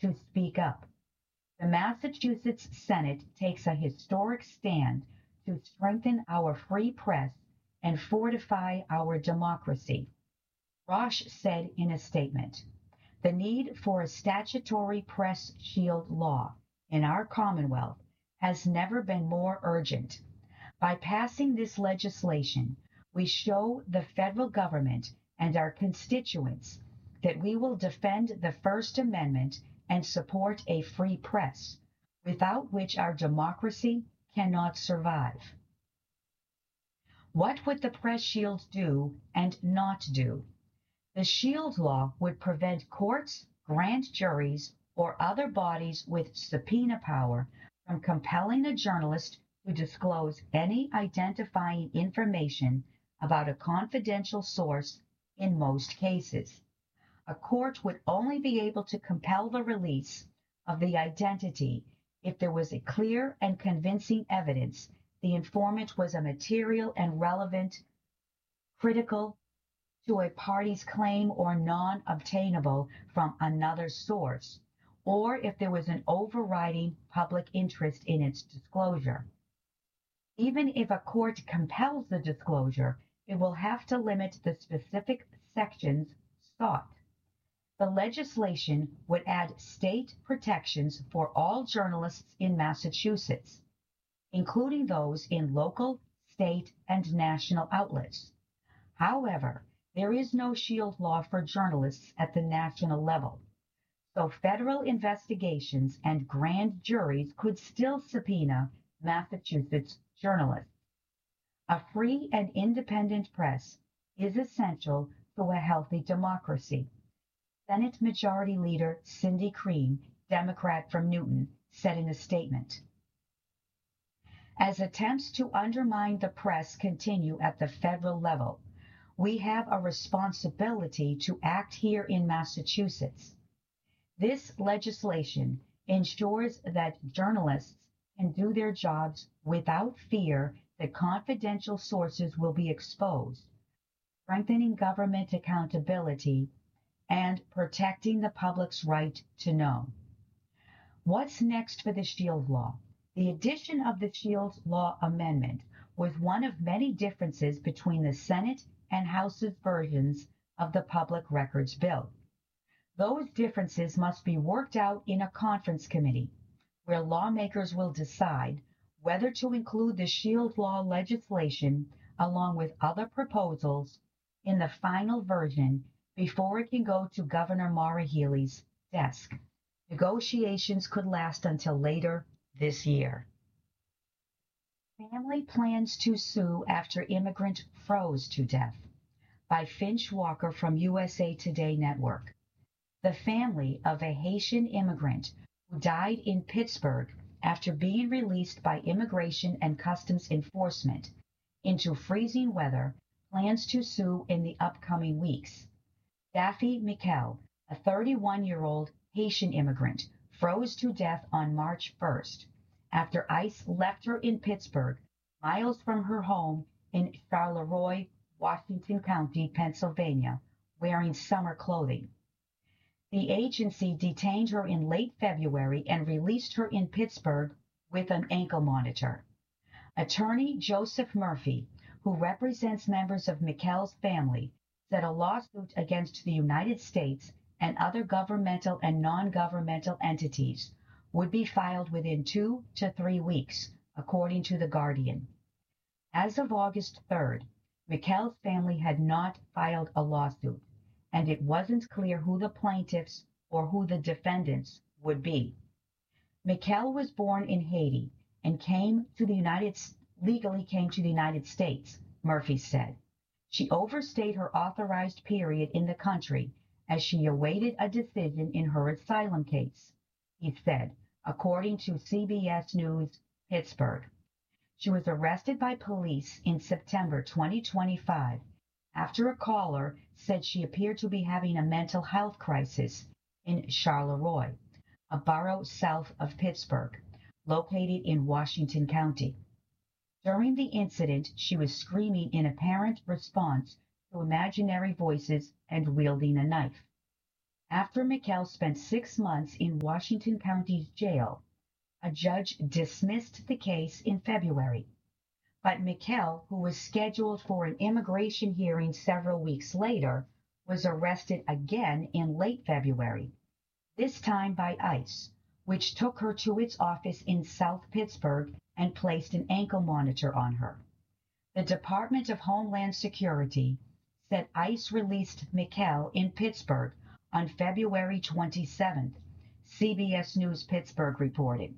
to speak up. The Massachusetts Senate takes a historic stand to strengthen our free press and fortify our democracy. Roche said in a statement, "The need for a statutory press shield law in our Commonwealth has never been more urgent. By passing this legislation, we show the federal government and our constituents that we will defend the First Amendment and support a free press, without which our democracy cannot survive." What would the press shield do and not do? The shield law would prevent courts, grand juries, or other bodies with subpoena power from compelling a journalist to disclose any identifying information about a confidential source in most cases. A court would only be able to compel the release of the identity if there was a clear and convincing evidence the informant was a material and relevant, critical to a party's claim or non-obtainable from another source, or if there was an overriding public interest in its disclosure. Even if a court compels the disclosure, it will have to limit the specific sections sought. The legislation would add state protections for all journalists in Massachusetts, including those in local, state, and national outlets. However, there is no shield law for journalists at the national level, so federal investigations and grand juries could still subpoena Massachusetts journalists. A free and independent press is essential to a healthy democracy. Senate Majority Leader Cindy Cream, Democrat from Newton, said in a statement, "As attempts to undermine the press continue at the federal level, we have a responsibility to act here in Massachusetts. This legislation ensures that journalists can do their jobs without fear that confidential sources will be exposed, strengthening government accountability, and protecting the public's right to know." What's next for the Shield Law? The addition of the Shield Law Amendment was one of many differences between the Senate and House's versions of the Public Records Bill. Those differences must be worked out in a conference committee, where lawmakers will decide whether to include the Shield Law legislation along with other proposals in the final version before it can go to Governor Maura Healey's desk. Negotiations could last until later this year. Family plans to sue after immigrant froze to death, by Finch Walker from USA Today Network. The family of a Haitian immigrant who died in Pittsburgh after being released by Immigration and Customs Enforcement into freezing weather plans to sue in the upcoming weeks. Daffy Mikkel, a 31-year-old Haitian immigrant, froze to death on March 1st after ice left her in Pittsburgh, miles from her home in Charleroi, Washington County, Pennsylvania, wearing summer clothing. The agency detained her in late February and released her in Pittsburgh with an ankle monitor. Attorney Joseph Murphy, who represents members of Mikkel's family, said a lawsuit against the United States and other governmental and non-governmental entities would be filed within 2 to 3 weeks, according to The Guardian. As of August 3rd, Mikkel's family had not filed a lawsuit, and it wasn't clear who the plaintiffs or who the defendants would be. Mikkel was born in Haiti and legally came to the United States, Murphy said. She overstayed her authorized period in the country as she awaited a decision in her asylum case, he said, according to CBS News Pittsburgh. She was arrested by police in September 2025 after a caller said she appeared to be having a mental health crisis in Charleroi, a borough south of Pittsburgh, located in Washington County. During the incident, she was screaming in apparent response to imaginary voices and wielding a knife. After Mikkel spent 6 months in Washington County's jail, a judge dismissed the case in February. But Mikkel, who was scheduled for an immigration hearing several weeks later, was arrested again in late February, this time by ICE, which took her to its office in South Pittsburgh and placed an ankle monitor on her. The Department of Homeland Security said ICE released Mikkel in Pittsburgh on February 27th, CBS News Pittsburgh reported.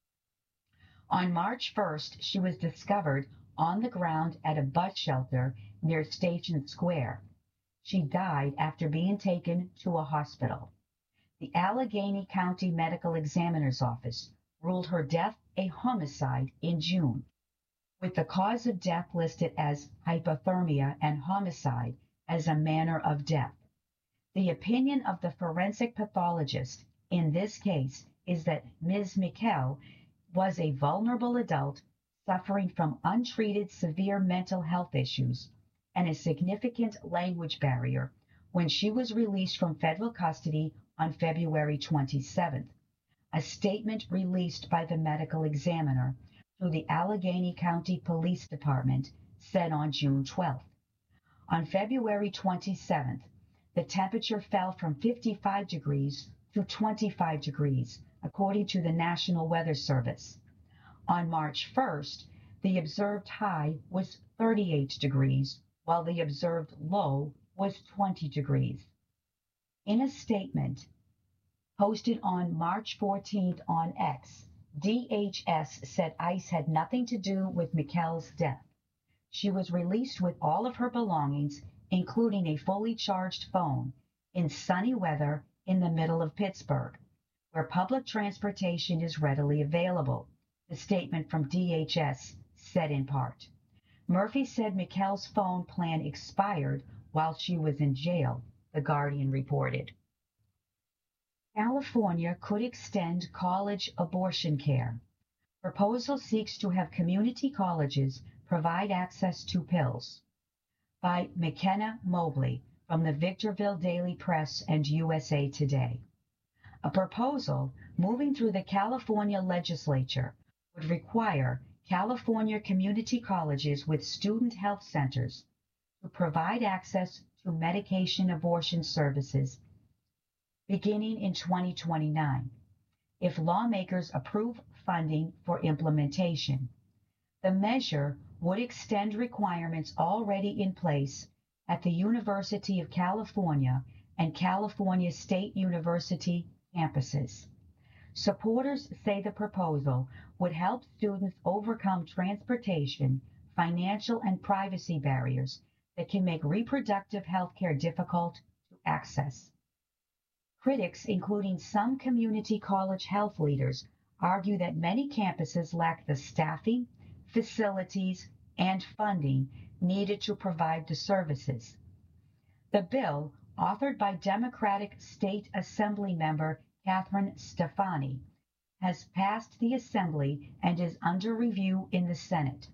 On March 1st, she was discovered on the ground at a bus shelter near Station Square. She died after being taken to a hospital. The Allegheny County Medical Examiner's Office ruled her death a homicide in June, with the cause of death listed as hypothermia and homicide as a manner of death. The opinion of the forensic pathologist in this case is that Ms. Mikkel was a vulnerable adult suffering from untreated severe mental health issues and a significant language barrier when she was released from federal custody on February 27th. A statement released by the medical examiner through the Allegheny County Police Department said on June 12th. On February 27th, the temperature fell from 55 degrees to 25 degrees, according to the National Weather Service. On March 1st, the observed high was 38 degrees, while the observed low was 20 degrees. In a statement posted on March 14th on X, DHS said ICE had nothing to do with Mikkel's death. She was released with all of her belongings, including a fully charged phone, in sunny weather in the middle of Pittsburgh, where public transportation is readily available, the statement from DHS said in part. Murphy said Mikkel's phone plan expired while she was in jail, The Guardian reported. California could extend college abortion care. Proposal seeks to have community colleges provide access to pills. By McKenna Mobley from the Victorville Daily Press and USA Today. A proposal moving through the California legislature would require California community colleges with student health centers to provide access to medication abortion services beginning in 2029, if lawmakers approve funding for implementation. The measure would extend requirements already in place at the University of California and California State University campuses. Supporters say the proposal would help students overcome transportation, financial, and privacy barriers that can make reproductive health care difficult to access. Critics, including some community college health leaders, argue that many campuses lack the staffing, facilities, and funding needed to provide the services. The bill, authored by Democratic State Assembly member Catherine Stefani, has passed the Assembly and is under review in the Senate.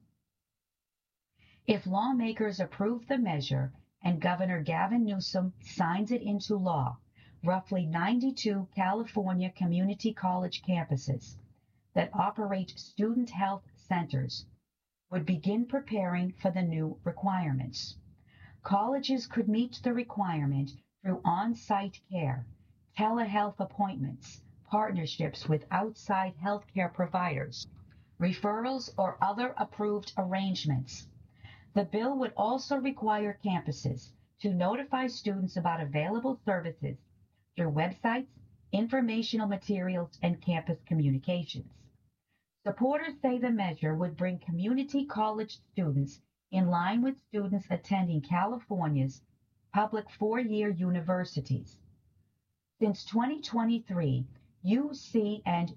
If lawmakers approve the measure and Governor Gavin Newsom signs it into law, roughly 92 California community college campuses that operate student health centers would begin preparing for the new requirements. Colleges could meet the requirement through on-site care, telehealth appointments, partnerships with outside healthcare providers, referrals, or other approved arrangements. The bill would also require campuses to notify students about available services through websites, informational materials, and campus communications. Supporters say the measure would bring community college students in line with students attending California's public four-year universities. Since 2023, UC and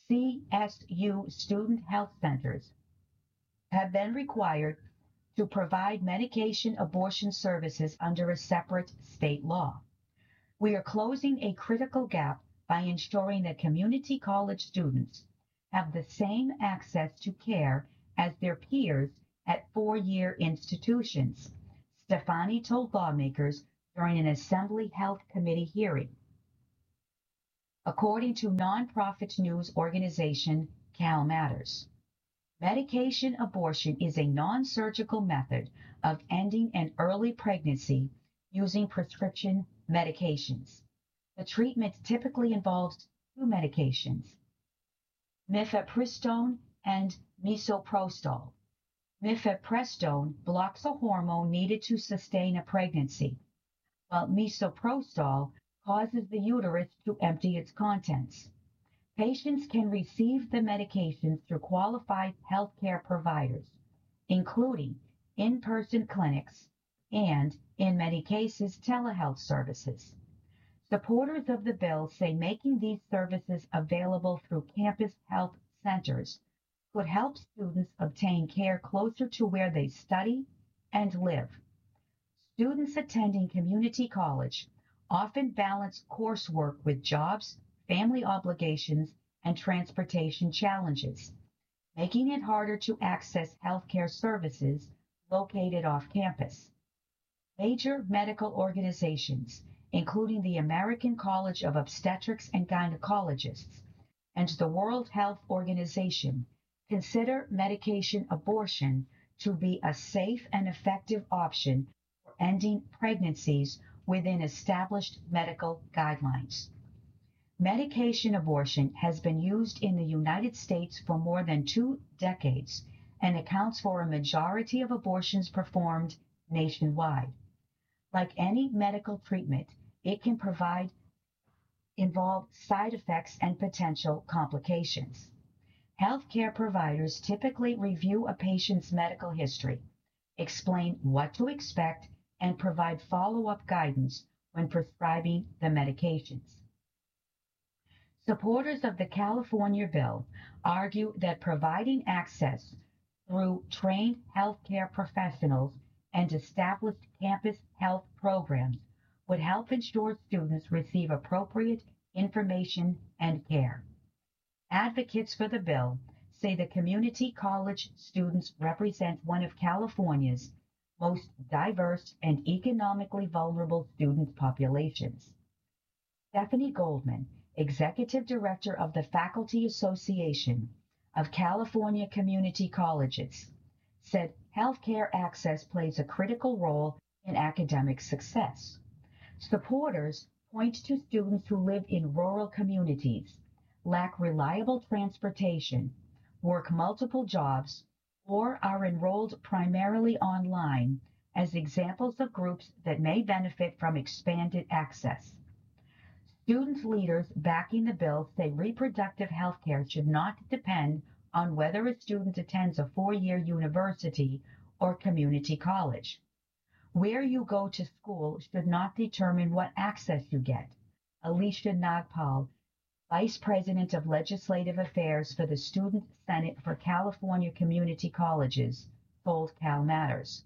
CSU student health centers have been required to provide medication abortion services under a separate state law. We are closing a critical gap by ensuring that community college students have the same access to care as their peers at four-year institutions, Stefani told lawmakers during an Assembly Health Committee hearing. according to nonprofit news organization CalMatters. Medication abortion is a non-surgical method of ending an early pregnancy using prescription medications. The treatment typically involves two medications, mifepristone and misoprostol. Mifepristone blocks a hormone needed to sustain a pregnancy, while misoprostol causes the uterus to empty its contents. Patients can receive the medications through qualified healthcare providers, including in-person clinics and, in many cases, telehealth services. Supporters of the bill say making these services available through campus health centers could help students obtain care closer to where they study and live. Students attending community college often balance coursework with jobs, family obligations, and transportation challenges, making it harder to access healthcare services located off campus. Major medical organizations, including the American College of Obstetrics and Gynecologists and the World Health Organization, consider medication abortion to be a safe and effective option for ending pregnancies within established medical guidelines. Medication abortion has been used in the United States for more than 2 decades and accounts for a majority of abortions performed nationwide. Like any medical treatment, it can involve side effects and potential complications. Healthcare providers typically review a patient's medical history, explain what to expect, and provide follow-up guidance when prescribing the medications. Supporters of the California bill argue that providing access through trained healthcare professionals and established campus health programs would help ensure students receive appropriate information and care. Advocates for the bill say the community college students represent one of California's most diverse and economically vulnerable student populations. Stephanie Goldman, Executive Director of the Faculty Association of California Community Colleges, said healthcare access plays a critical role in academic success. Supporters point to students who live in rural communities, lack reliable transportation, work multiple jobs, or are enrolled primarily online as examples of groups that may benefit from expanded access. Student leaders backing the bill say reproductive health care should not depend on whether a student attends a 4-year university or community college. Where you go to school should not determine what access you get. Alicia Nagpal, Vice President of Legislative Affairs for the Student Senate for California Community Colleges, told CalMatters.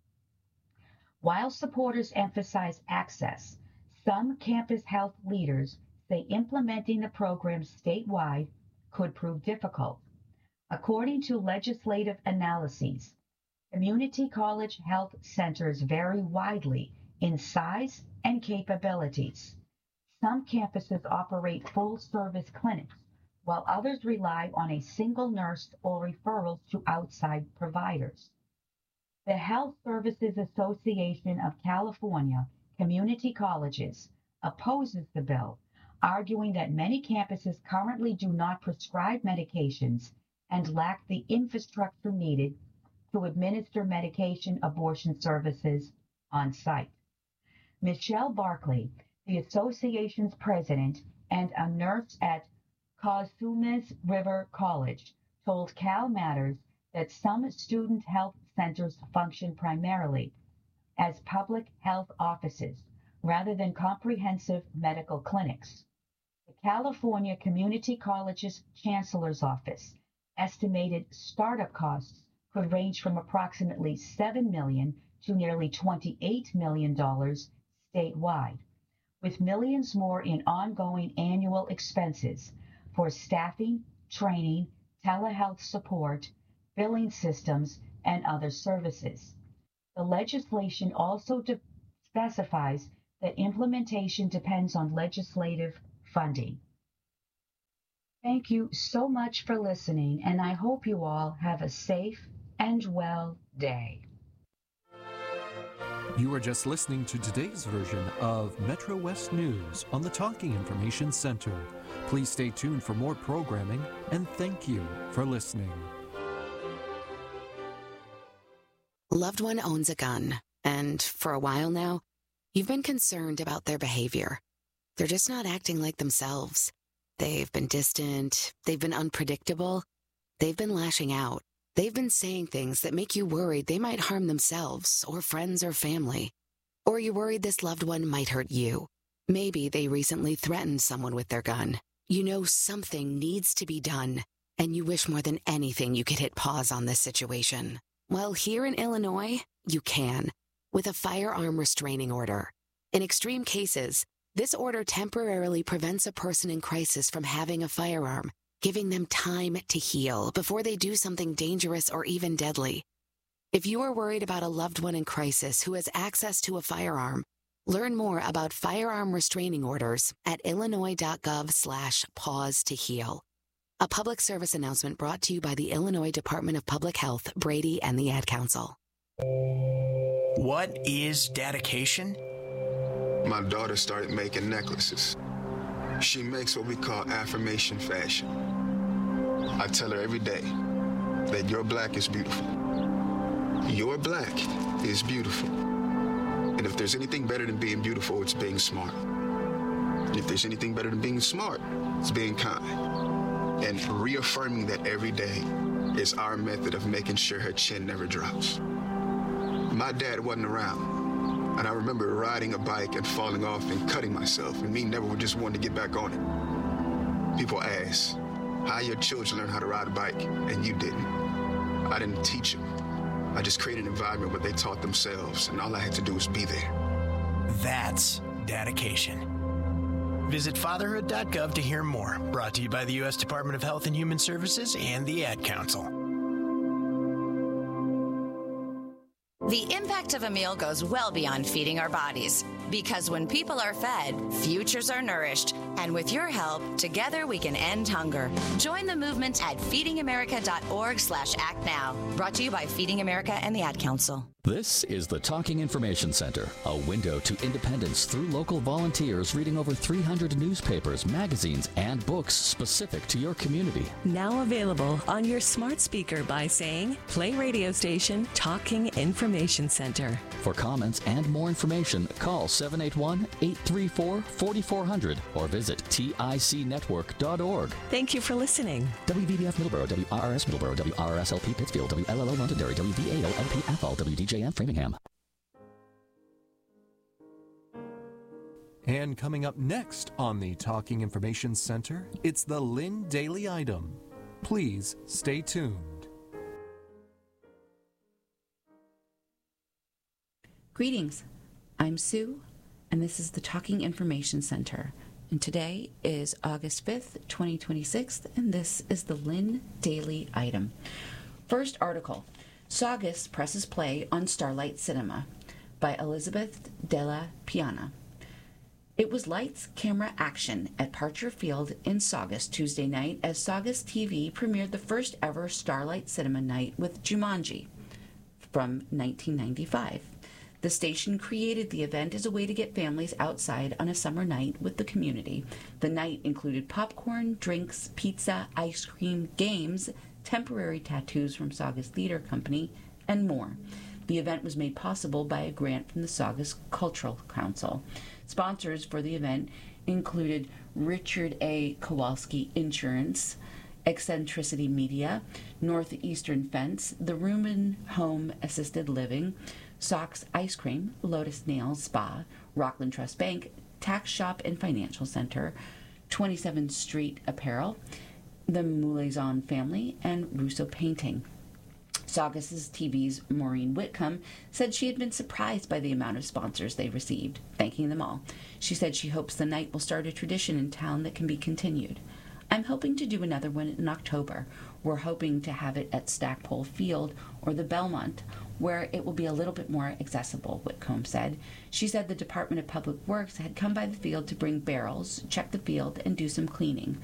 While supporters emphasize access, some campus health leaders say implementing the program statewide could prove difficult. According to legislative analyses, community college health centers vary widely in size and capabilities. Some campuses operate full-service clinics, while others rely on a single nurse or referrals to outside providers. The Health Services Association of California Community Colleges opposes the bill, arguing that many campuses currently do not prescribe medications and lack the infrastructure needed to administer medication abortion services on site. Michelle Barkley, the association's president and a nurse at Cosumnes River College, told CalMatters that some student health centers function primarily as public health offices rather than comprehensive medical clinics. The California Community Colleges Chancellor's Office estimated startup costs could range from approximately $7 million to nearly $28 million statewide, with millions more in ongoing annual expenses for staffing, training, telehealth support, billing systems, and other services. The legislation also specifies that implementation depends on legislative funding. Thank you so much for listening, and I hope you all have a safe and well day. You are just listening to today's version of Metro West News on the Talking Information Center. Please stay tuned for more programming, and thank you for listening. Loved one owns a gun, and for a while now, you've been concerned about their behavior. They're just not acting like themselves. They've been distant, they've been unpredictable, they've been lashing out. They've been saying things that make you worried they might harm themselves or friends or family. Or you're worried this loved one might hurt you. Maybe they recently threatened someone with their gun. You know something needs to be done, and you wish more than anything you could hit pause on this situation. Well, here in Illinois, you can, with a firearm restraining order. In extreme cases, this order temporarily prevents a person in crisis from having a firearm, giving them time to heal before they do something dangerous or even deadly. If you are worried about a loved one in crisis who has access to a firearm, learn more about firearm restraining orders at illinois.gov/pause to heal. A public service announcement brought to you by the Illinois Department of Public Health, Brady, and the Ad Council. What is dedication? My daughter started making necklaces. She makes what we call affirmation fashion. I tell her every day that your black is beautiful. Your black is beautiful. And if there's anything better than being beautiful, it's being smart. If there's anything better than being smart, it's being kind. And reaffirming that every day is our method of making sure her chin never drops. My dad wasn't around. And I remember riding a bike and falling off and cutting myself, and me never just wanting to get back on it. People ask, how your children learn how to ride a bike, and you didn't. I didn't teach them. I just created an environment where they taught themselves, and all I had to do was be there. That's dedication. Visit fatherhood.gov to hear more. Brought to you by the U.S. Department of Health and Human Services and the Ad Council. The impact of a meal goes well beyond feeding our bodies. Because when people are fed, futures are nourished. And with your help, together we can end hunger. Join the movement at feedingamerica.org/act now. Brought to you by Feeding America and the Ad Council. This is the Talking Information Center, a window to independence through local volunteers reading over 300 newspapers, magazines, and books specific to your community. Now available on your smart speaker by saying, play radio station Talking Information Center. For comments and more information, call 781-834-4400 or visit ticnetwork.org. Thank you for listening. WVBF Middleborough, WRRS Middleborough, WRSLP Pittsfield, WLLO Londonderry, WVAO LP Athol, WDJM Framingham. And coming up next on the Talking Information Center, it's the Lynn Daily Item. Please stay tuned. Greetings. I'm Sue, and this is the Talking Information Center. And today is August 5th, 2026, and this is the Lynn Daily Item. First article, Saugus presses play on Starlight Cinema by Elizabeth Della Piana. It was lights, camera, action at Parcher Field in Saugus Tuesday night as Saugus TV premiered the first ever Starlight Cinema night with Jumanji from 1995. The station created the event as a way to get families outside on a summer night with the community. The night included popcorn, drinks, pizza, ice cream, games, temporary tattoos from Saugus Theater Company, and more. The event was made possible by a grant from the Saugus Cultural Council. Sponsors for the event included Richard A. Kowalski Insurance, Eccentricity Media, Northeastern Fence, the Rumen Home Assisted Living, Sox Ice Cream, Lotus Nails Spa, Rockland Trust Bank, Tax Shop and Financial Center, 27th Street Apparel, the Moulazon Family, and Russo Painting. Saugus TV's Maureen Whitcomb said she had been surprised by the amount of sponsors they received, thanking them all. She said she hopes the night will start a tradition in town that can be continued. I'm hoping to do another one in October. We're hoping to have it at Stackpole Field or the Belmont, where it will be a little bit more accessible, Whitcomb said. She said the Department of Public Works had come by the field to bring barrels, check the field, and do some cleaning.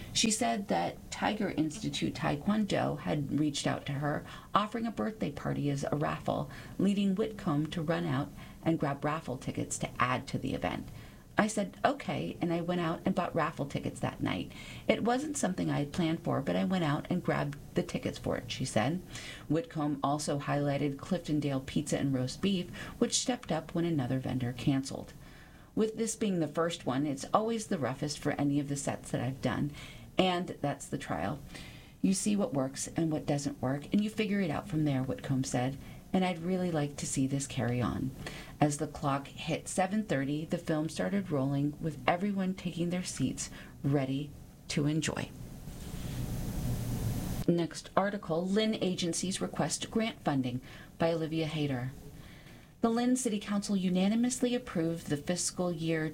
She said that Tiger Institute Taekwondo had reached out to her, offering a birthday party as a raffle, leading Whitcomb to run out and grab raffle tickets to add to the event. I said, okay, and I went out and bought raffle tickets that night. It wasn't something I had planned for, but I went out and grabbed the tickets for it, she said. Whitcomb also highlighted Cliftondale Pizza and Roast Beef, which stepped up when another vendor canceled. With this being the first one, it's always the roughest for any of the sets that I've done, and that's the trial. You see what works and what doesn't work, and you figure it out from there, Whitcomb said, and I'd really like to see this carry on. As the clock hit 7:30, the film started rolling, with everyone taking their seats, ready to enjoy. Next article, Lynn Agencies Request Grant Funding by Olivia Hayter. The Lynn City Council unanimously approved the fiscal year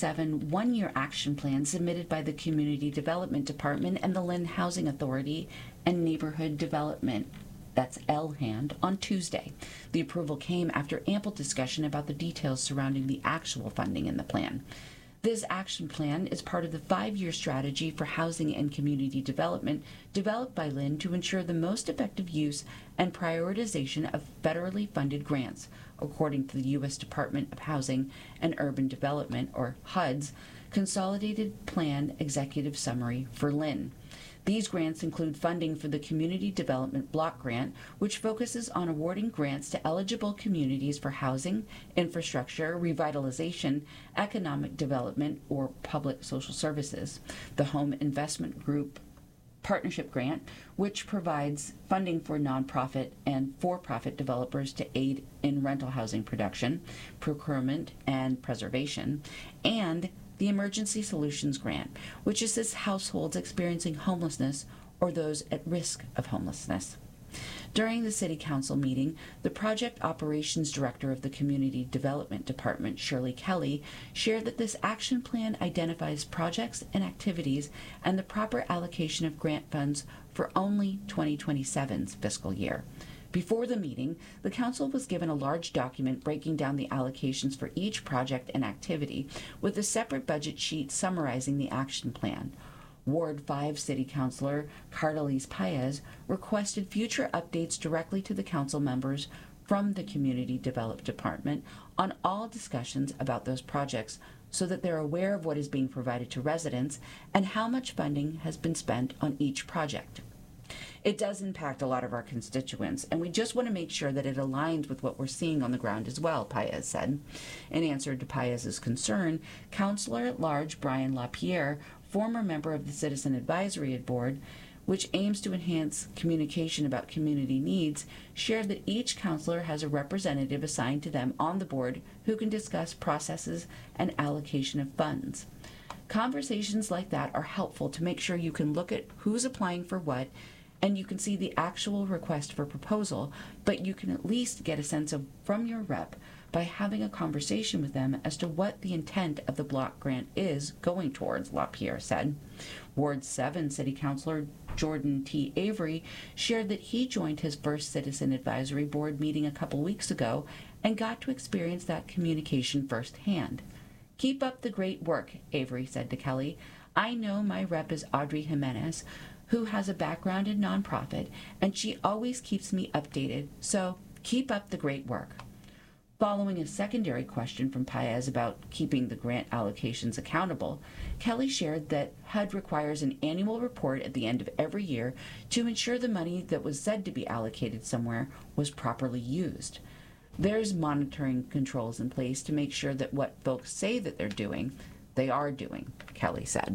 27 one-year action plan submitted by the Community Development Department and the Lynn Housing Authority and Neighborhood Development, that's LHAND, on Tuesday. The approval came after ample discussion about the details surrounding the actual funding in the plan. This action plan is part of the 5-year strategy for housing and community development developed by Lynn to ensure the most effective use and prioritization of federally funded grants, according to the U.S. Department of Housing and Urban Development, or HUD's, Consolidated Plan Executive Summary for Lynn. These grants include funding for the Community Development Block Grant, which focuses on awarding grants to eligible communities for housing, infrastructure, revitalization, economic development, or public social services. The Home Investment Group Partnership Grant, which provides funding for nonprofit and for-profit developers to aid in rental housing production, procurement, and preservation, and the Emergency Solutions Grant, which assists households experiencing homelessness or those at risk of homelessness. During the City Council meeting, the Project Operations Director of the Community Development Department, Shirley Kelly, shared that this action plan identifies projects and activities and the proper allocation of grant funds for only 2027's fiscal year. Before the meeting, the Council was given a large document breaking down the allocations for each project and activity, with a separate budget sheet summarizing the action plan. Ward 5 City Councilor Cardelise Paez requested future updates directly to the Council members from the Community Development Department on all discussions about those projects, so that they're aware of what is being provided to residents and how much funding has been spent on each project. It does impact a lot of our constituents, and we just want to make sure that it aligns with what we're seeing on the ground as well, Paez said. In answer to Paez's concern, Councilor-at-Large Brian LaPierre, former member of the Citizen Advisory Board, which aims to enhance communication about community needs, shared that each councilor has a representative assigned to them on the board who can discuss processes and allocation of funds. Conversations like that are helpful to make sure you can look at who's applying for what, and you can see the actual request for proposal, but you can at least get a sense of from your rep by having a conversation with them as to what the intent of the block grant is going towards, LaPierre said. Ward 7 City Councilor Jordan T. Avery shared that he joined his first Citizen Advisory Board meeting a couple weeks ago and got to experience that communication firsthand. "Keep up the great work," Avery said to Kelly. "I know my rep is Audrey Jimenez, who has a background in nonprofit, and she always keeps me updated, so keep up the great work." Following a secondary question from Paez about keeping the grant allocations accountable, Kelly shared that HUD requires an annual report at the end of every year to ensure the money that was said to be allocated somewhere was properly used. There's monitoring controls in place to make sure that what folks say that they're doing, they are doing, Kelly said.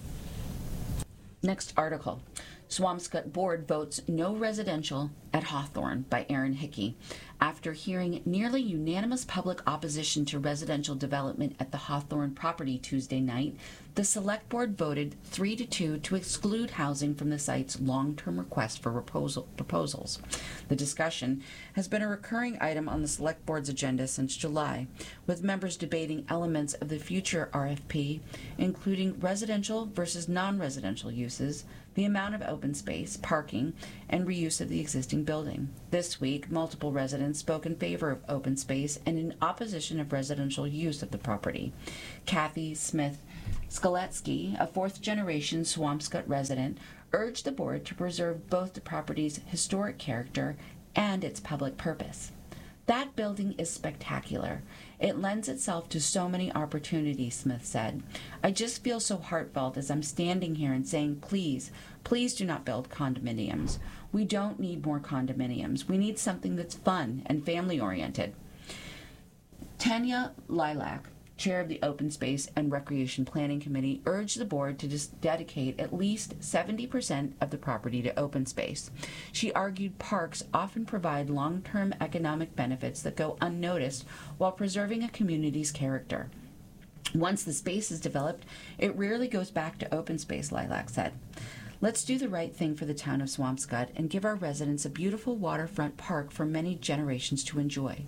Next article. Swampscott Board votes no residential at Hawthorne by Aaron Hickey. After hearing nearly unanimous public opposition to residential development at the Hawthorne property Tuesday night, the Select Board voted 3-2 to exclude housing from the site's long-term request for proposals. The discussion has been a recurring item on the Select Board's agenda since July, with members debating elements of the future RFP, including residential versus non-residential uses, the amount of open space, parking, and reuse of the existing building. This week, multiple residents spoke in favor of open space and in opposition of residential use of the property. Kathy Smith Skoletsky, a fourth-generation Swampscott resident, urged the board to preserve both the property's historic character and its public purpose. That building is spectacular. It lends itself to so many opportunities, Smith said. I just feel so heartfelt as I'm standing here and saying, please, please do not build condominiums. We don't need more condominiums. We need something that's fun and family-oriented. Tanya Lilac, chair of the Open Space and Recreation Planning Committee, urged the board to dedicate at least 70% of the property to open space. She argued parks often provide long-term economic benefits that go unnoticed while preserving a community's character. Once the space is developed, it rarely goes back to open space, Lilac said. Let's do the right thing for the town of Swampscott and give our residents a beautiful waterfront park for many generations to enjoy.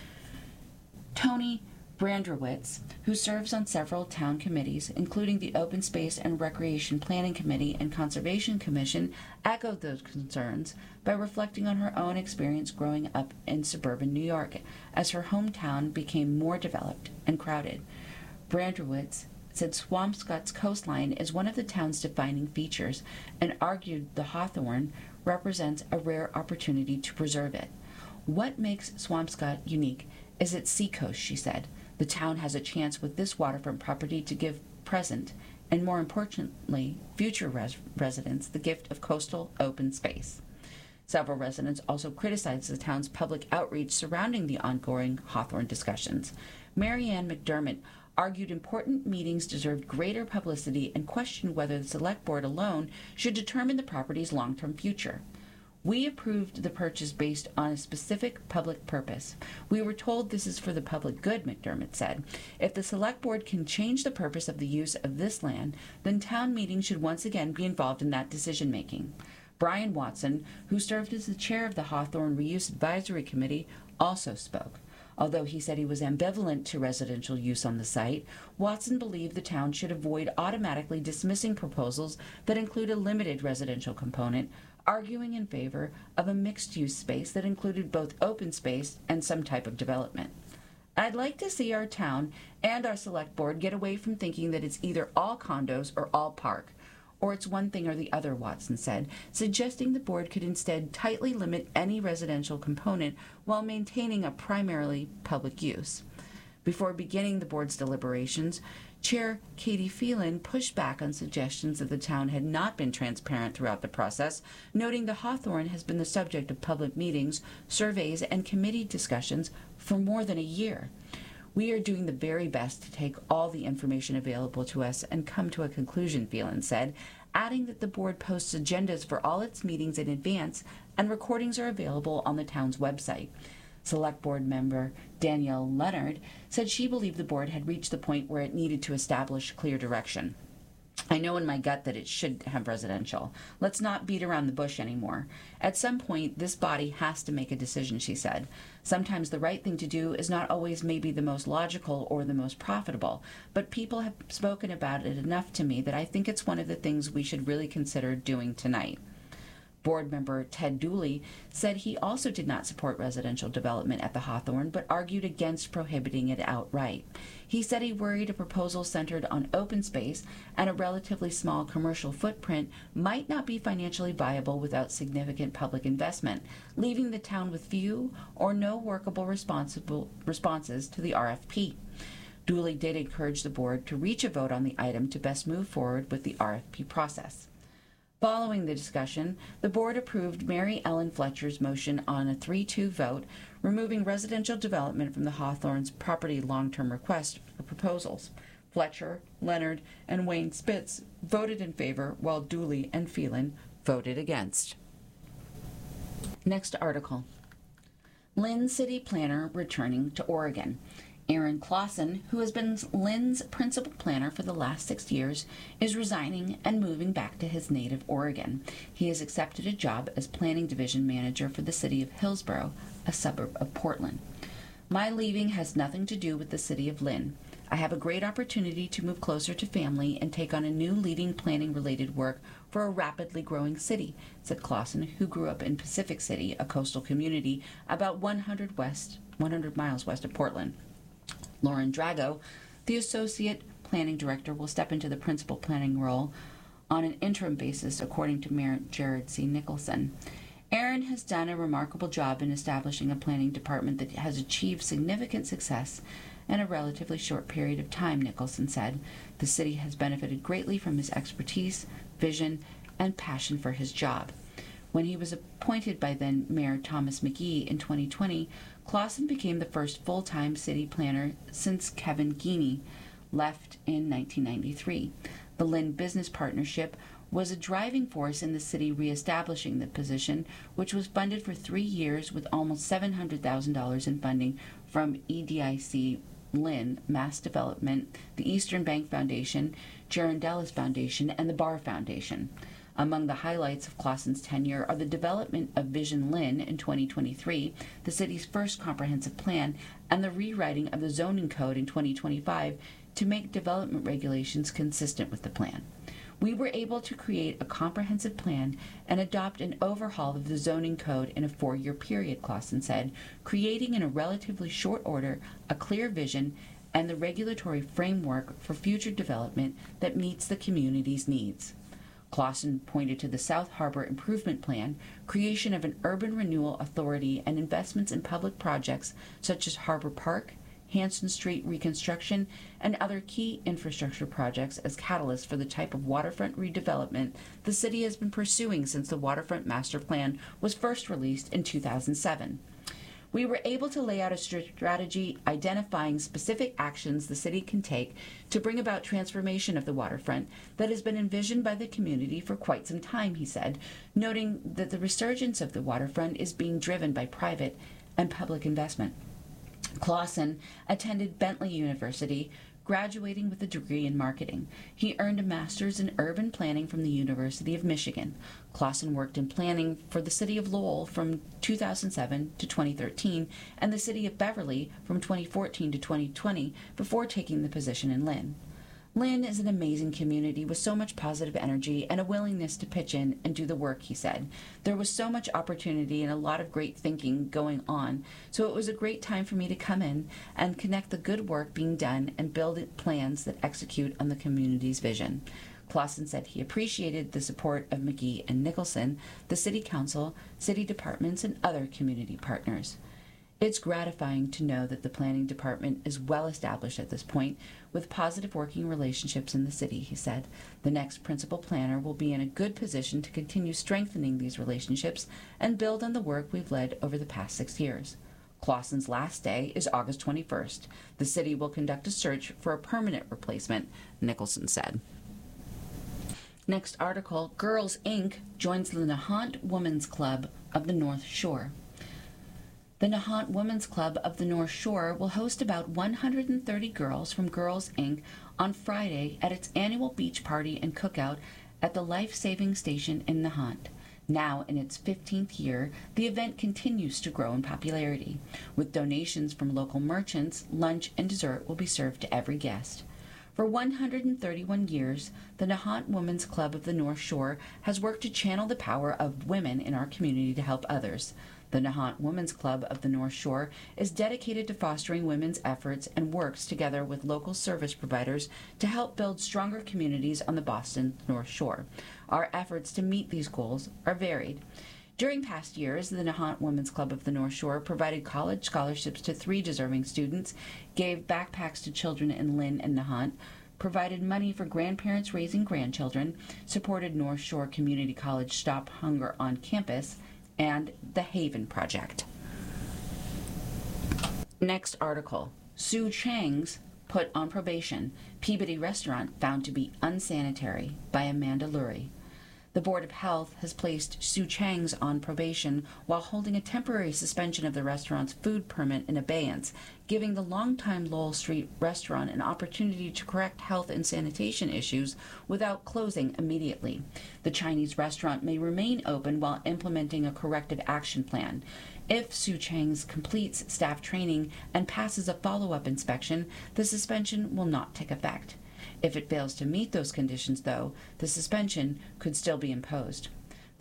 Tony Brandrowitz, who serves on several town committees, including the Open Space and Recreation Planning Committee and Conservation Commission, echoed those concerns by reflecting on her own experience growing up in suburban New York as her hometown became more developed and crowded. Brandrowitz said Swampscott's coastline is one of the town's defining features and argued the Hawthorne represents a rare opportunity to preserve it. What makes Swampscott unique is its seacoast, she said. The town has a chance with this waterfront property to give present, and more importantly, future residents the gift of coastal open space. Several residents also criticized the town's public outreach surrounding the ongoing Hawthorne discussions. Mary Ann McDermott argued important meetings deserved greater publicity and questioned whether the select board alone should determine the property's long-term future. We approved the purchase based on a specific public purpose. We were told this is for the public good, McDermott said. If the select board can change the purpose of the use of this land, then town meetings should once again be involved in that decision-making. Brian Watson, who served as the chair of the Hawthorne Reuse Advisory Committee, also spoke. Although he said he was ambivalent to residential use on the site, Watson believed the town should avoid automatically dismissing proposals that include a limited residential component, arguing in favor of a mixed-use space that included both open space and some type of development. I'd like to see our town and our select board get away from thinking that it's either all condos or all park, or it's one thing or the other, Watson said, suggesting the board could instead tightly limit any residential component while maintaining a primarily public use. Before beginning the board's deliberations, Chair Katie Phelan pushed back on suggestions that the town had not been transparent throughout the process, noting the Hawthorne has been the subject of public meetings, surveys, and committee discussions for more than a year. We are doing the very best to take all the information available to us and come to a conclusion, Phelan said, adding that the board posts agendas for all its meetings in advance and recordings are available on the town's website. Select Board member Danielle Leonard said she believed the board had reached the point where it needed to establish clear direction. I know in my gut that it should have residential. Let's not beat around the bush anymore. At some point, this body has to make a decision, she said. Sometimes the right thing to do is not always maybe the most logical or the most profitable, but people have spoken about it enough to me that I think it's one of the things we should really consider doing tonight. Board member Ted Dooley said he also did not support residential development at the Hawthorne, but argued against prohibiting it outright. He said he worried a proposal centered on open space and a relatively small commercial footprint might not be financially viable without significant public investment, leaving the town with few or no workable responses to the RFP. Dooley did encourage the board to reach a vote on the item to best move forward with the RFP process. Following the discussion, the board approved Mary Ellen Fletcher's motion on a 3-2 vote, removing residential development from the Hawthorne's property long-term request for proposals. Fletcher, Leonard, and Wayne Spitz voted in favor, while Dooley and Phelan voted against. Next article. Lynn City Planner returning to Oregon. Aaron Clausen, who has been Lynn's principal planner for the last 6 years, is resigning and moving back to his native Oregon. He has accepted a job as planning division manager for the city of Hillsborough, a suburb of Portland. My leaving has nothing to do with the city of Lynn. I have a great opportunity to move closer to family and take on a new leading planning-related work for a rapidly growing city, said Clausen, who grew up in Pacific City, a coastal community about 100 miles west of Portland. Lauren Drago, the associate planning director will step into the principal planning role on an interim basis, according to Mayor Jared C. Nicholson. Aaron has done a remarkable job in establishing a planning department that has achieved significant success in a relatively short period of time, Nicholson said. The city has benefited greatly from his expertise, vision, and passion for his job. When he was appointed by then Mayor Thomas McGee in 2020, Clausen became the first full-time city planner since Kevin Geeney left in 1993. The Lynn Business Partnership was a driving force in the city reestablishing the position, which was funded for 3 years with almost $700,000 in funding from EDIC Lynn, Mass Development, the Eastern Bank Foundation, Jaron Foundation, and the Barr Foundation. Among the highlights of Clausen's tenure are the development of Vision Lynn in 2023, the city's first comprehensive plan, and the rewriting of the zoning code in 2025 to make development regulations consistent with the plan. We were able to create a comprehensive plan and adopt an overhaul of the zoning code in a 4-year period, Clausen said, creating in a relatively short order a clear vision and the regulatory framework for future development that meets the community's needs. Clausen pointed to the South Harbor Improvement Plan, creation of an urban renewal authority, and investments in public projects such as Harbor Park, Hanson Street reconstruction, and other key infrastructure projects as catalysts for the type of waterfront redevelopment the city has been pursuing since the Waterfront Master Plan was first released in 2007. We were able to lay out a strategy identifying specific actions the city can take to bring about transformation of the waterfront that has been envisioned by the community for quite some time, he said, noting that the resurgence of the waterfront is being driven by private and public investment. Clausen attended Bentley University, graduating with a degree in marketing. He earned a master's in urban planning from the University of Michigan. Clausen worked in planning for the city of Lowell from 2007 to 2013 and the city of Beverly from 2014 to 2020 before taking the position in Lynn. Lynn is an amazing community with so much positive energy and a willingness to pitch in and do the work, he said. There was so much opportunity and a lot of great thinking going on, so it was a great time for me to come in and connect the good work being done and build plans that execute on the community's vision. Clausen said he appreciated the support of McGee and Nicholson, the city council, city departments, and other community partners. It's gratifying to know that the planning department is well established at this point, with positive working relationships in the city, he said. The next principal planner will be in a good position to continue strengthening these relationships and build on the work we've led over the past 6 years. Clausen's last day is August 21st. The city will conduct a search for a permanent replacement, Nicholson said. Next article, Girls Inc. joins the Nahant Women's Club of the North Shore. The Nahant Women's Club of the North Shore will host about 130 girls from Girls Inc. on Friday at its annual beach party and cookout at the Life Saving Station in Nahant. Now in its 15th year, the event continues to grow in popularity. With donations from local merchants, lunch and dessert will be served to every guest. For 131 years, the Nahant Women's Club of the North Shore has worked to channel the power of women in our community to help others. The Nahant Women's Club of the North Shore is dedicated to fostering women's efforts and works together with local service providers to help build stronger communities on the Boston North Shore. Our efforts to meet these goals are varied. During past years, the Nahant Women's Club of the North Shore provided college scholarships to 3 deserving students, gave backpacks to children in Lynn and Nahant, provided money for grandparents raising grandchildren, supported North Shore Community College Stop Hunger on Campus, and the Haven Project. Next article, Sue Chang's put on probation, Peabody Restaurant found to be unsanitary, by Amanda Lurie. The Board of Health has placed Sue Chang's on probation while holding a temporary suspension of the restaurant's food permit in abeyance, giving the longtime Lowell Street restaurant an opportunity to correct health and sanitation issues without closing immediately. The Chinese restaurant may remain open while implementing a corrective action plan. If Sue Chang's completes staff training and passes a follow-up inspection, the suspension will not take effect. If it fails to meet those conditions, though, the suspension could still be imposed.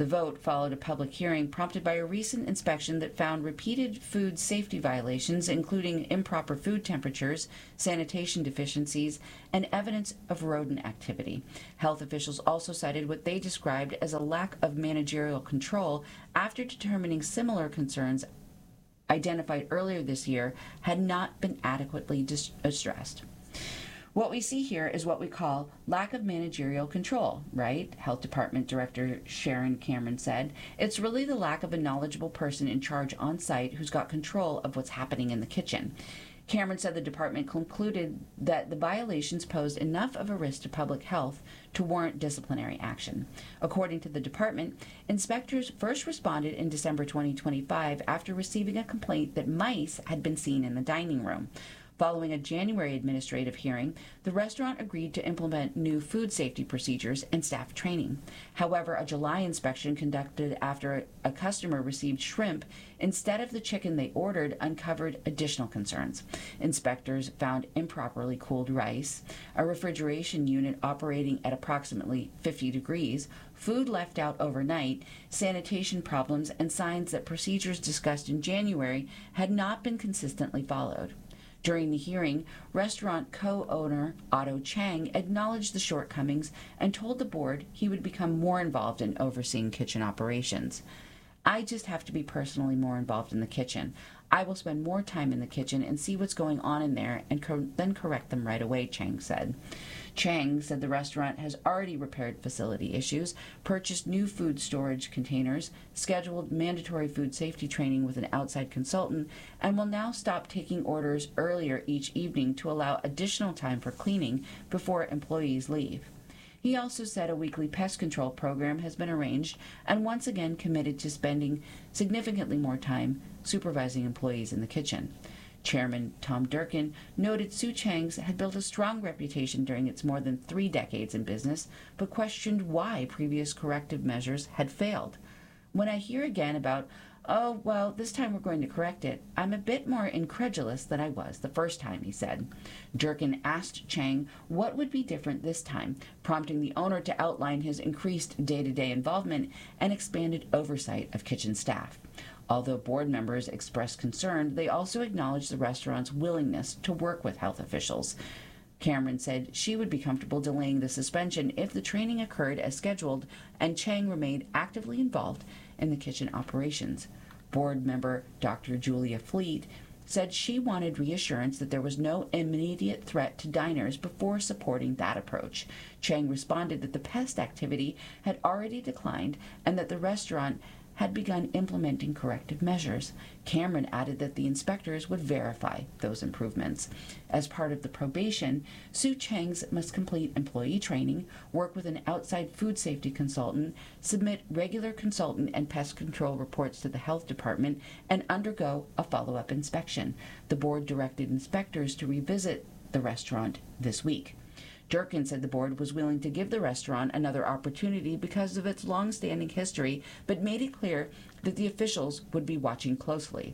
The vote followed a public hearing prompted by a recent inspection that found repeated food safety violations, including improper food temperatures, sanitation deficiencies, and evidence of rodent activity. Health officials also cited what they described as a lack of managerial control after determining similar concerns identified earlier this year had not been adequately addressed. What we see here is what we call lack of managerial control, right? Health Department Director Sharon Cameron said. It's really the lack of a knowledgeable person in charge on site who's got control of what's happening in the kitchen. Cameron said the department concluded that the violations posed enough of a risk to public health to warrant disciplinary action. According to the department, inspectors first responded in December 2025 after receiving a complaint that mice had been seen in the dining room. Following a January administrative hearing, the restaurant agreed to implement new food safety procedures and staff training. However, a July inspection conducted after a customer received shrimp instead of the chicken they ordered uncovered additional concerns. Inspectors found improperly cooled rice, a refrigeration unit operating at approximately 50 degrees, food left out overnight, sanitation problems, and signs that procedures discussed in January had not been consistently followed. During the hearing, restaurant co-owner Otto Chang acknowledged the shortcomings and told the board he would become more involved in overseeing kitchen operations. I just have to be personally more involved in the kitchen. I will spend more time in the kitchen and see what's going on in there and then correct them right away, Chang said. Chang said the restaurant has already repaired facility issues, purchased new food storage containers, scheduled mandatory food safety training with an outside consultant, and will now stop taking orders earlier each evening to allow additional time for cleaning before employees leave. He also said a weekly pest control program has been arranged and once again committed to spending significantly more time supervising employees in the kitchen. Chairman Tom Durkin noted Sue Chang's had built a strong reputation during its more than 3 decades in business, but questioned why previous corrective measures had failed. When I hear again about, oh, well, this time we're going to correct it, I'm a bit more incredulous than I was the first time, he said. Durkin asked Chang what would be different this time, prompting the owner to outline his increased day-to-day involvement and expanded oversight of kitchen staff. Although board members expressed concern, they also acknowledged the restaurant's willingness to work with health officials. Cameron said she would be comfortable delaying the suspension if the training occurred as scheduled and Chang remained actively involved in the kitchen operations. Board member Dr. Julia Fleet said she wanted reassurance that there was no immediate threat to diners before supporting that approach. Chang responded that the pest activity had already declined and that the restaurant had begun implementing corrective measures. Cameron added that the inspectors would verify those improvements. As part of the probation, Sue Chang's must complete employee training, work with an outside food safety consultant, submit regular consultant and pest control reports to the health department, and undergo a follow-up inspection. The board directed inspectors to revisit the restaurant this week. Durkin said the board was willing to give the restaurant another opportunity because of its long-standing history, but made it clear that the officials would be watching closely.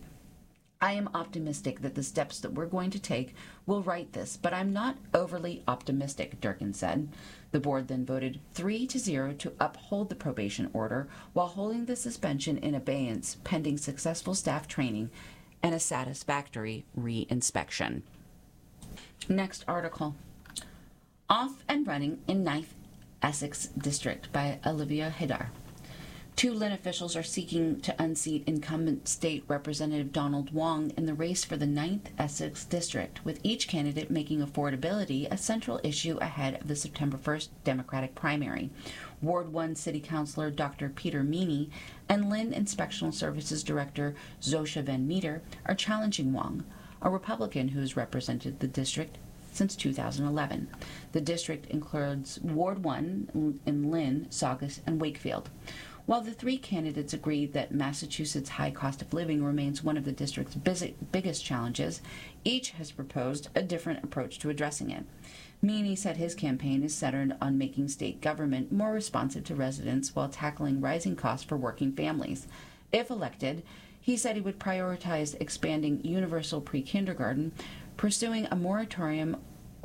I am optimistic that the steps that we're going to take will right this, but I'm not overly optimistic, Durkin said. The board then voted 3-0 to uphold the probation order while holding the suspension in abeyance pending successful staff training and a satisfactory re-inspection. Next article. Off and Running in 9th Essex District by Olivia Hidar. 2 Lynn officials are seeking to unseat incumbent State Representative Donald Wong in the race for the 9th Essex District, with each candidate making affordability a central issue ahead of the September 1st Democratic primary. Ward 1 City Councilor Dr. Peter Meany and Lynn Inspectional Services Director Zosha Van Meter are challenging Wong, a Republican who has represented the district since 2011. The district includes Ward 1 in Lynn, Saugus, and Wakefield. While the 3 candidates agreed that Massachusetts' high cost of living remains one of the district's biggest challenges, each has proposed a different approach to addressing it. Meany said his campaign is centered on making state government more responsive to residents while tackling rising costs for working families. If elected, he said he would prioritize expanding universal pre-kindergarten, pursuing a moratorium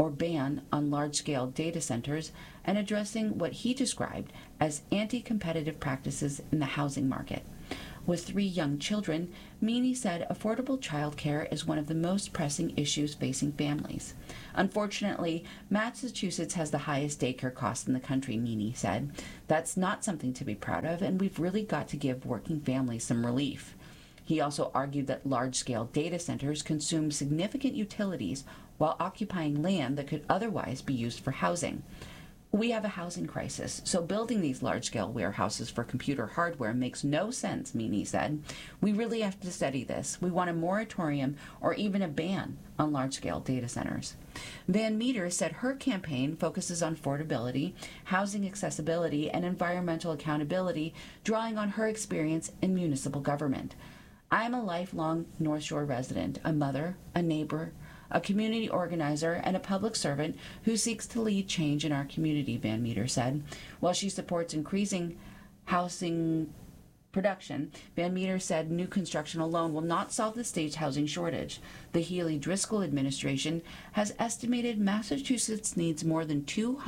or ban on large-scale data centers and addressing what he described as anti-competitive practices in the housing market. With 3 young children, Meany said affordable childcare is one of the most pressing issues facing families. Unfortunately, Massachusetts has the highest daycare costs in the country, Meany said. That's not something to be proud of, and we've really got to give working families some relief. He also argued that large-scale data centers consume significant utilities while occupying land that could otherwise be used for housing. We have a housing crisis, so building these large-scale warehouses for computer hardware makes no sense, Meany said. We really have to study this. We want a moratorium or even a ban on large-scale data centers. Van Meter said her campaign focuses on affordability, housing accessibility, and environmental accountability, drawing on her experience in municipal government. I am a lifelong North Shore resident, a mother, a neighbor, a community organizer, and a public servant who seeks to lead change in our community, Van Meter said. While she supports increasing housing production, Van Meter said new construction alone will not solve the state's housing shortage. The Healey-Driscoll administration has estimated Massachusetts needs more than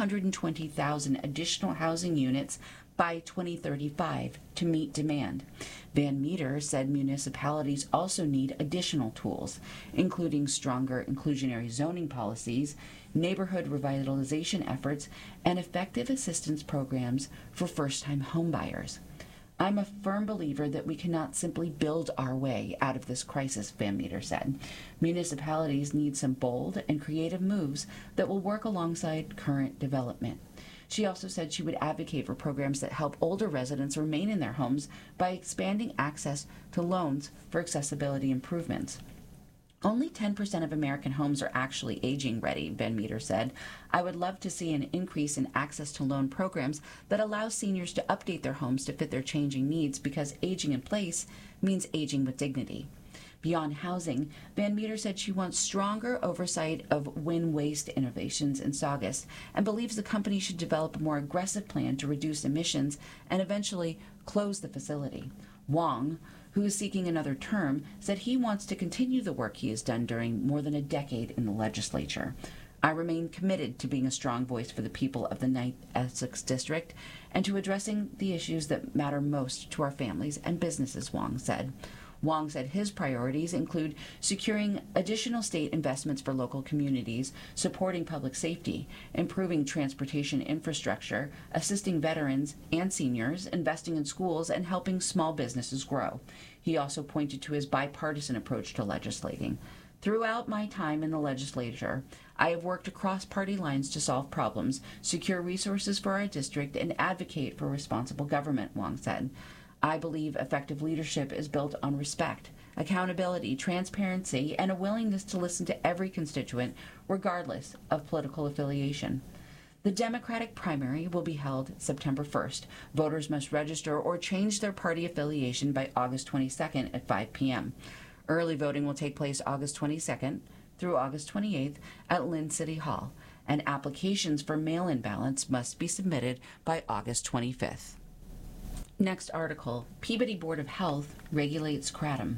220,000 additional housing units by 2035 to meet demand. Van Meter said municipalities also need additional tools, including stronger inclusionary zoning policies, neighborhood revitalization efforts, and effective assistance programs for first-time homebuyers. I'm a firm believer that we cannot simply build our way out of this crisis, Van Meter said. Municipalities need some bold and creative moves that will work alongside current development. She also said she would advocate for programs that help older residents remain in their homes by expanding access to loans for accessibility improvements. Only 10% of American homes are actually aging ready, Van Meter said. I would love to see an increase in access to loan programs that allow seniors to update their homes to fit their changing needs, because aging in place means aging with dignity. Beyond housing, Van Meter said she wants stronger oversight of wind waste innovations in Saugus and believes the company should develop a more aggressive plan to reduce emissions and eventually close the facility. Wong, who is seeking another term, said he wants to continue the work he has done during more than a decade in the legislature. I remain committed to being a strong voice for the people of the 9th Essex District and to addressing the issues that matter most to our families and businesses, Wong said. Wong said his priorities include securing additional state investments for local communities, supporting public safety, improving transportation infrastructure, assisting veterans and seniors, investing in schools, and helping small businesses grow. He also pointed to his bipartisan approach to legislating. Throughout my time in the legislature, I have worked across party lines to solve problems, secure resources for our district, and advocate for responsible government, Wong said. I believe effective leadership is built on respect, accountability, transparency, and a willingness to listen to every constituent, regardless of political affiliation. The Democratic primary will be held September 1st. Voters must register or change their party affiliation by August 22nd at 5 p.m. Early voting will take place August 22nd through August 28th at Lynn City Hall, and applications for mail-in ballots must be submitted by August 25th. Next article, Peabody Board of Health regulates kratom,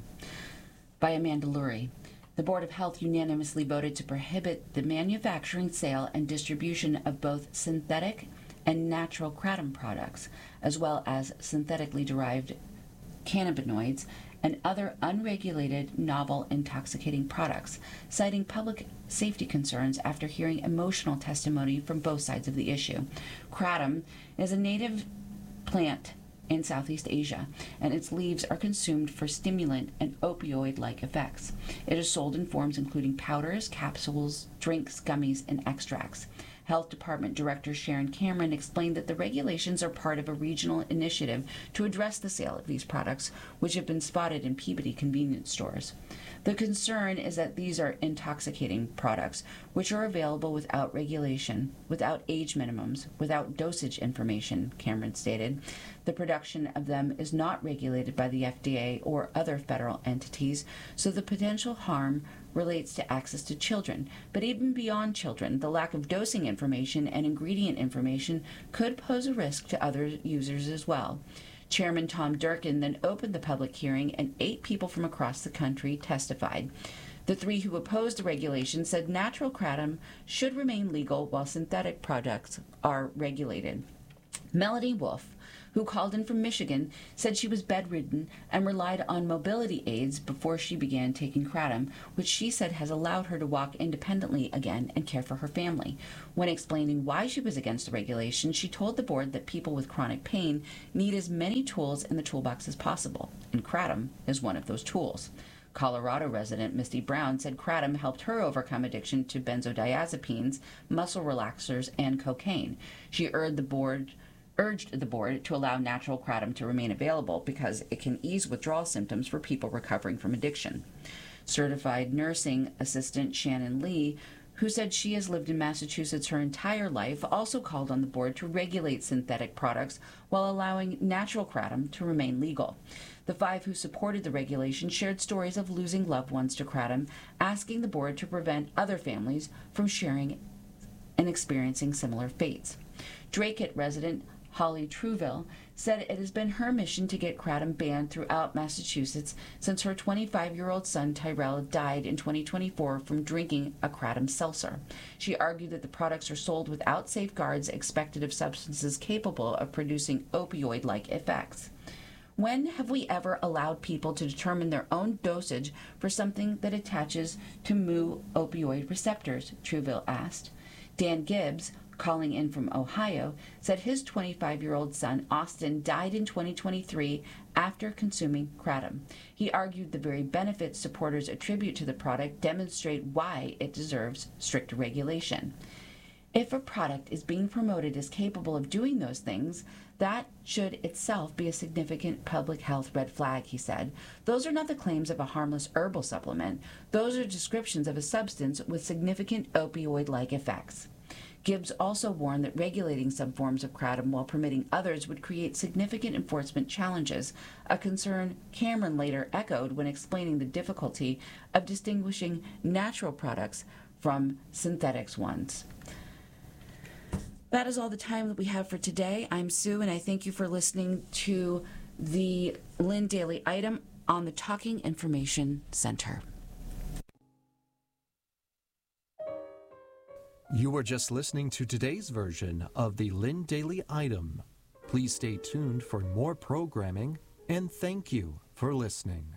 by Amanda Lurie. The Board of Health unanimously voted to prohibit the manufacturing, sale, and distribution of both synthetic and natural kratom products, as well as synthetically derived cannabinoids and other unregulated novel intoxicating products, citing public safety concerns after hearing emotional testimony from both sides of the issue. Kratom is a native plant in Southeast Asia, and its leaves are consumed for stimulant and opioid-like effects. It is sold in forms including powders, capsules, drinks, gummies, and extracts. Health Department Director Sharon Cameron explained that the regulations are part of a regional initiative to address the sale of these products, which have been spotted in Peabody convenience stores. The concern is that these are intoxicating products, which are available without regulation, without age minimums, without dosage information, Cameron stated. The production of them is not regulated by the FDA or other federal entities, so the potential harm relates to access to children. But even beyond children, the lack of dosing information and ingredient information could pose a risk to other users as well. Chairman Tom Durkin then opened the public hearing, and 8 people from across the country testified. The three who opposed the regulation said natural kratom should remain legal while synthetic products are regulated. Melody Wolf, who called in from Michigan, said she was bedridden and relied on mobility aids before she began taking kratom, which she said has allowed her to walk independently again and care for her family. When explaining why she was against the regulation, she told the board that people with chronic pain need as many tools in the toolbox as possible, and kratom is one of those tools. Colorado resident Misty Brown said kratom helped her overcome addiction to benzodiazepines, muscle relaxers, and cocaine. She urged the board to allow natural kratom to remain available because it can ease withdrawal symptoms for people recovering from addiction. Certified nursing assistant Shannon Lee, who said she has lived in Massachusetts her entire life, also called on the board to regulate synthetic products while allowing natural kratom to remain legal. The five who supported the regulation shared stories of losing loved ones to kratom, asking the board to prevent other families from sharing and experiencing similar fates. Dracut resident Holly Truville said it has been her mission to get kratom banned throughout Massachusetts since her 25-year-old son Tyrell died in 2024 from drinking a kratom seltzer. She argued that the products are sold without safeguards expected of substances capable of producing opioid-like effects. When have we ever allowed people to determine their own dosage for something that attaches to mu opioid receptors? Truville asked. Dan Gibbs, calling in from Ohio, said his 25-year-old son, Austin, died in 2023 after consuming kratom. He argued the very benefits supporters attribute to the product demonstrate why it deserves stricter regulation. If a product is being promoted as capable of doing those things, that should itself be a significant public health red flag, he said. Those are not the claims of a harmless herbal supplement. Those are descriptions of a substance with significant opioid-like effects. Gibbs also warned that regulating some forms of kratom while permitting others would create significant enforcement challenges, a concern Cameron later echoed when explaining the difficulty of distinguishing natural products from synthetic ones. That is all the time that we have for today. I'm Sue, and I thank you for listening to the Lynn Daily Item on the Talking Information Center. You were just listening to today's version of the Lynn Daily Item. Please stay tuned for more programming, and thank you for listening.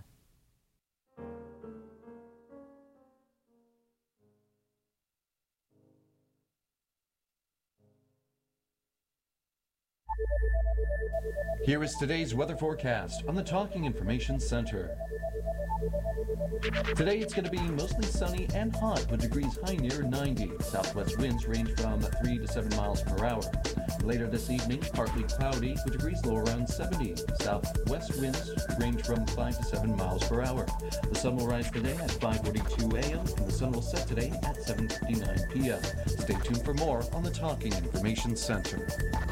Here is today's weather forecast on the Talking Information Center. Today it's going to be mostly sunny and hot with degrees high near 90. Southwest winds range from 3 to 7 miles per hour. Later this evening, partly cloudy with degrees low around 70. Southwest winds range from 5 to 7 miles per hour. The sun will rise today at 5:42 a.m. and the sun will set today at 7:59 p.m. Stay tuned for more on the Talking Information Center.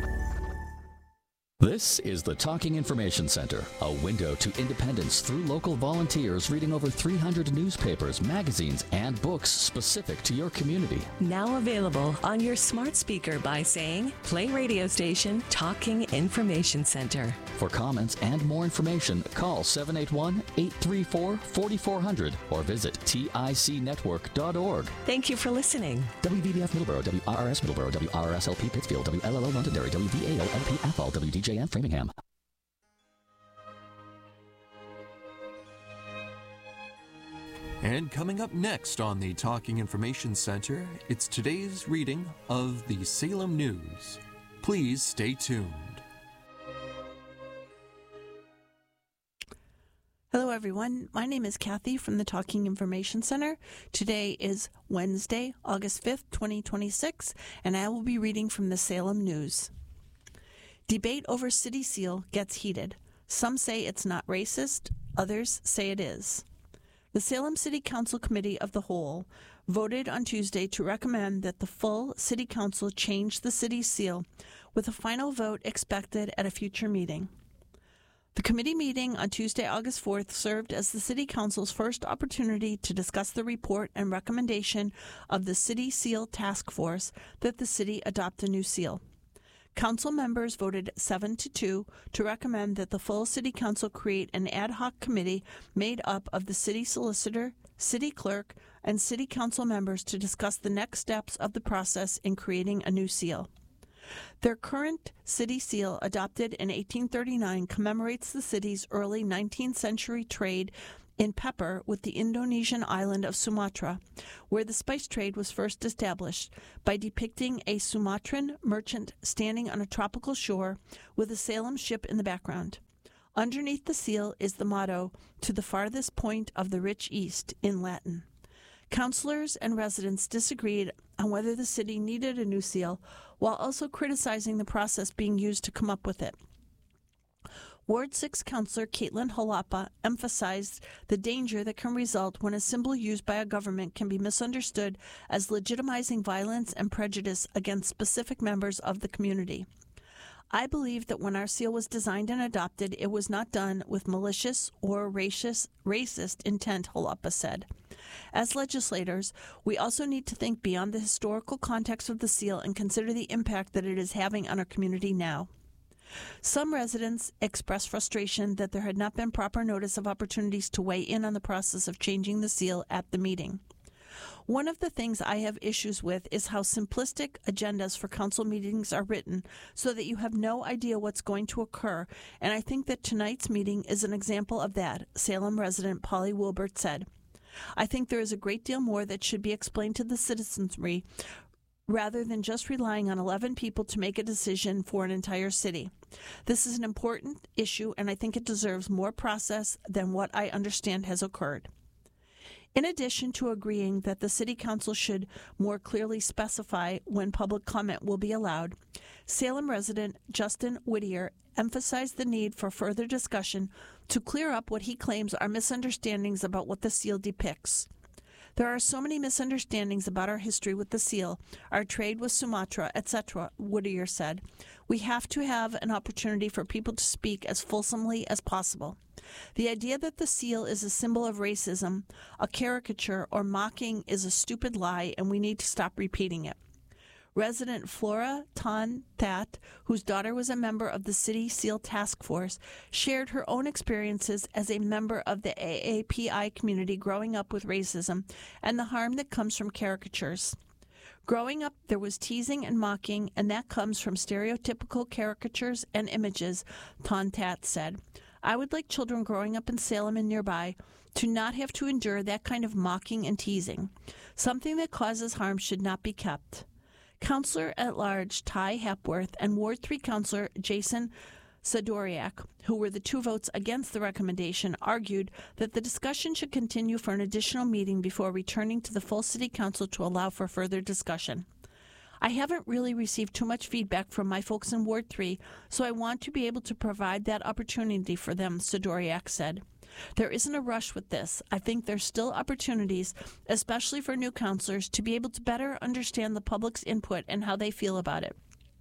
This is the Talking Information Center, a window to independence through local volunteers reading over 300 newspapers, magazines, and books specific to your community. Now available on your smart speaker by saying, play radio station Talking Information Center. For comments and more information, call 781-834-4400 or visit ticnetwork.org. Thank you for listening. WVBF Middleborough, WRRS Middleborough, WRSLP Pittsfield, WLLO Londonderry, WVAO-LP Athol, WDJN Framingham. And coming up next on the Talking Information Center, it's today's reading of the Salem News. Please stay tuned. Hello, everyone. My name is Kathy from the Talking Information Center. Today is Wednesday, August 5th, 2026, and I will be reading from the Salem News. Debate over City Seal gets heated. Some say it's not racist, others say it is. The Salem City Council Committee of the Whole voted on Tuesday to recommend that the full City Council change the city seal, with a final vote expected at a future meeting. The committee meeting on Tuesday, August 4th, served as the City Council's first opportunity to discuss the report and recommendation of the City Seal Task Force that the city adopt a new seal. Council members voted 7-2 to recommend that the full City Council create an ad hoc committee made up of the City Solicitor, City Clerk, and City Council members to discuss the next steps of the process in creating a new seal. Their current city seal, adopted in 1839, commemorates the city's early 19th century trade in pepper with the Indonesian island of Sumatra, where the spice trade was first established, by depicting a Sumatran merchant standing on a tropical shore with a Salem ship in the background. Underneath the seal is the motto, "To the farthest point of the rich East," in Latin. Councilors and residents disagreed on whether the city needed a new seal, while also criticizing the process being used to come up with it. Ward 6 Councilor Caitlin Halapa emphasized the danger that can result when a symbol used by a government can be misunderstood as legitimizing violence and prejudice against specific members of the community. I believe that when our seal was designed and adopted, it was not done with malicious or racist intent, Halapa said. As legislators, we also need to think beyond the historical context of the seal and consider the impact that it is having on our community now. Some residents expressed frustration that there had not been proper notice of opportunities to weigh in on the process of changing the seal at the meeting. One of the things I have issues with is how simplistic agendas for council meetings are written so that you have no idea what's going to occur, and I think that tonight's meeting is an example of that, Salem resident Polly Wilbert said. I think there is a great deal more that should be explained to the citizenry rather than just relying on 11 people to make a decision for an entire city. This is an important issue, and I think it deserves more process than what I understand has occurred. In addition to agreeing that the City Council should more clearly specify when public comment will be allowed, Salem resident Justin Whittier emphasized the need for further discussion to clear up what he claims are misunderstandings about what the seal depicts. There are so many misunderstandings about our history with the seal, our trade with Sumatra, etc., Whittier said. We have to have an opportunity for people to speak as fulsomely as possible. The idea that the seal is a symbol of racism, a caricature, or mocking is a stupid lie, and we need to stop repeating it. Resident Flora Tan That, whose daughter was a member of the City SEAL Task Force, shared her own experiences as a member of the AAPI community growing up with racism and the harm that comes from caricatures. Growing up, there was teasing and mocking, and that comes from stereotypical caricatures and images, Tan Tat said. I would like children growing up in Salem and nearby to not have to endure that kind of mocking and teasing. Something that causes harm should not be kept. Councilor at Large Ty Hepworth and Ward 3 Councilor Jason Sadoriak, who were the two votes against the recommendation, argued that the discussion should continue for an additional meeting before returning to the full City Council to allow for further discussion. I haven't really received too much feedback from my folks in Ward 3, so I want to be able to provide that opportunity for them, Sadoriak said. There isn't a rush with this. I think there's still opportunities, especially for new councilors, to be able to better understand the public's input and how they feel about it.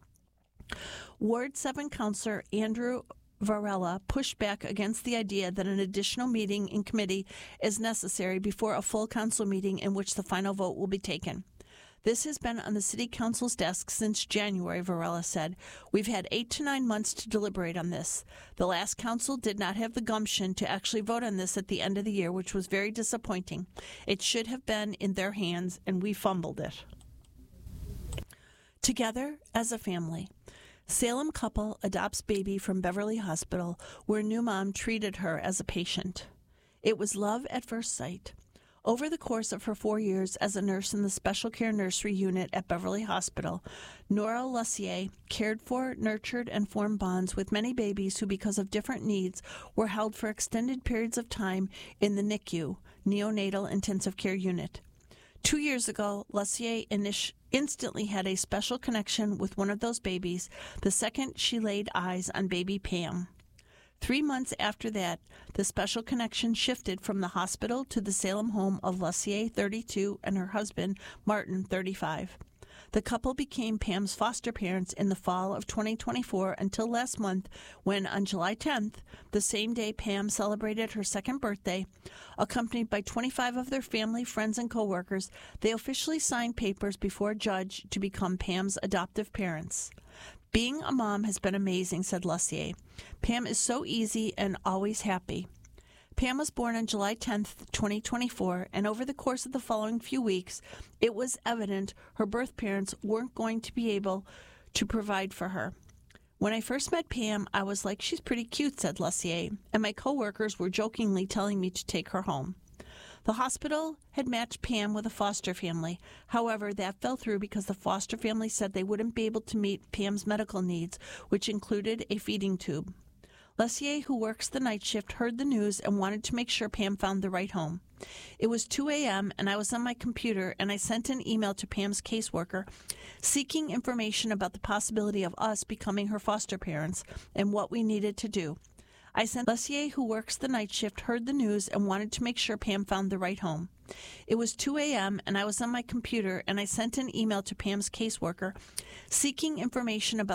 Ward 7 Councilor Andrew Varela pushed back against the idea that an additional meeting in committee is necessary before a full council meeting in which the final vote will be taken. This has been on the City Council's desk since January, Varela said. We've had 8 to 9 months to deliberate on this. The last council did not have the gumption to actually vote on this at the end of the year, which was very disappointing. It should have been in their hands, and we fumbled it. Together as a family. Salem couple adopts baby from Beverly Hospital, where new mom treated her as a patient. It was love at first sight. Over the course of her 4 years as a nurse in the Special Care Nursery Unit at Beverly Hospital, Nora Lussier cared for, nurtured, and formed bonds with many babies who, because of different needs, were held for extended periods of time in the NICU, Neonatal Intensive Care Unit. 2 years ago, Lussier instantly had a special connection with one of those babies the second she laid eyes on baby Pam. 3 months after that, the special connection shifted from the hospital to the Salem home of Lussier, 32, and her husband, Martin, 35. The couple became Pam's foster parents in the fall of 2024 until last month when, on July 10th, the same day Pam celebrated her second birthday, accompanied by 25 of their family, friends, and co-workers, they officially signed papers before a judge to become Pam's adoptive parents. Being a mom has been amazing, said Lussier. Pam is so easy and always happy. Pam was born on July 10th, 2024, and over the course of the following few weeks, it was evident her birth parents weren't going to be able to provide for her. When I first met Pam, I was like, she's pretty cute, said Lussier, and my coworkers were jokingly telling me to take her home. The hospital had matched Pam with a foster family. However, that fell through because the foster family said they wouldn't be able to meet Pam's medical needs, which included a feeding tube. Lussier, who works the night shift, heard the news and wanted to make sure Pam found the right home. It was 2 a.m. and I was on my computer and I sent an email to Pam's caseworker seeking information about the possibility of us becoming her foster parents and what we needed to do. I sent Lussier, who works the night shift, heard the news and wanted to make sure Pam found the right home. It was 2 a.m. and I was on my computer and I sent an email to Pam's caseworker seeking information about